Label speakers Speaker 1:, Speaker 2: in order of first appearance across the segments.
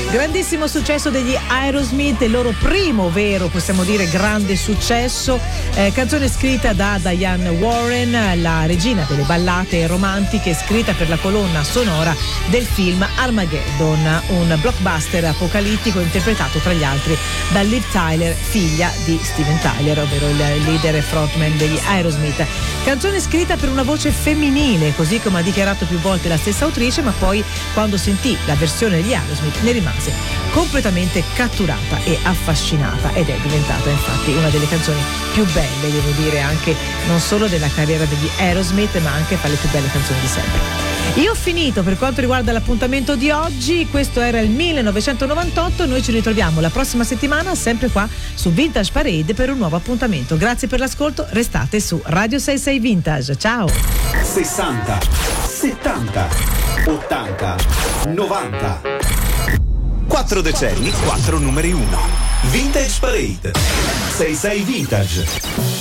Speaker 1: Grandissimo successo degli Aerosmith, il loro primo vero, possiamo dire, grande successo. Canzone scritta da Diane Warren, la regina delle ballate romantiche, scritta per la colonna sonora del film Armageddon, un blockbuster apocalittico interpretato tra gli altri da Liv Tyler, figlia di Steven Tyler, ovvero il leader e frontman degli Aerosmith. Canzone scritta per una voce femminile, così come ha dichiarato più volte la stessa autrice, ma poi quando sentì la versione degli Aerosmith ne rimase completamente catturata e affascinata, ed è diventata infatti una delle canzoni più belle, devo dire, anche non solo della carriera degli Aerosmith, ma anche fra le più belle canzoni di sempre. Io ho finito per quanto riguarda l'appuntamento di oggi. Questo era il 1998. Noi ci ritroviamo la prossima settimana sempre qua su Vintage Parade per un nuovo appuntamento. Grazie per l'ascolto, restate su Radio 66 Vintage. Ciao.
Speaker 2: 60, 70, 80, 90. 4 decenni, 4 numeri 1. Vintage Parade. 66 Vintage.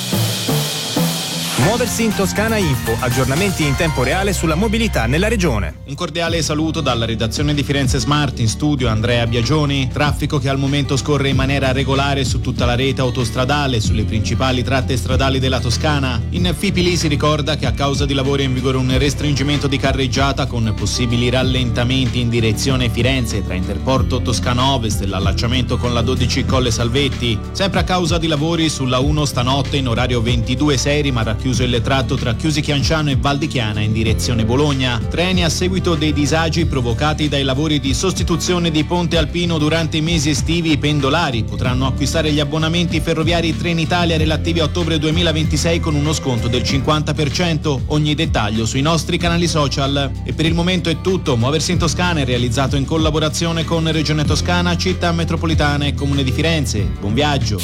Speaker 3: Muoversi in Toscana Info, aggiornamenti in tempo reale sulla mobilità nella regione.
Speaker 4: Un cordiale saluto dalla redazione di Firenze Smart, in studio Andrea Biagioni. Traffico che al momento scorre in maniera regolare su tutta la rete autostradale, sulle principali tratte stradali della Toscana. In Fipili si ricorda che a causa di lavori è in vigore un restringimento di carreggiata con possibili rallentamenti in direzione Firenze tra Interporto Toscana Ovest e l'allacciamento con la 12 Colle Salvetti. Sempre a causa di lavori sulla 1 stanotte in orario 22:06 rimarrà chiuso il tratto tra Chiusi Chianciano e Val di Chiana in direzione Bologna. Treni a seguito dei disagi provocati dai lavori di sostituzione di Ponte Alpino durante i mesi estivi. I pendolari potranno acquistare gli abbonamenti ferroviari Trenitalia relativi a ottobre 2026 con uno sconto del 50%. Ogni dettaglio sui nostri canali social. E per il momento è tutto. Muoversi in Toscana è realizzato in collaborazione con Regione Toscana, Città Metropolitana e Comune di Firenze. Buon viaggio.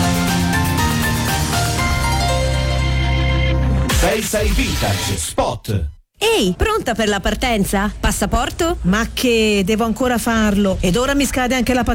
Speaker 2: 66 Vintage Spot.
Speaker 5: Ehi, pronta per la partenza? Passaporto?
Speaker 1: Ma che devo ancora farlo? Ed ora mi scade anche la